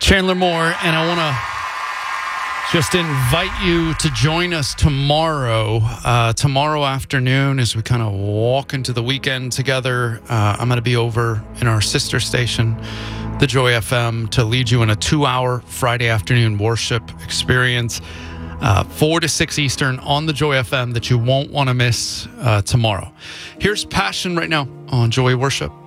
Chandler Moore, and I want to just invite you to join us tomorrow afternoon as we kind of walk into the weekend together. I'm going to be over in our sister station, The Joy FM, to lead you in a 2-hour Friday afternoon worship experience, 4 to 6 Eastern on The Joy FM that you won't want to miss tomorrow. Here's Passion right now on Joy Worship.